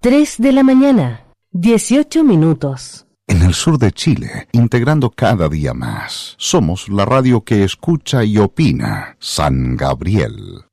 3 de la mañana, 18 minutos. En el sur de Chile, integrando cada día más. Somos la radio que escucha y opina. San Gabriel.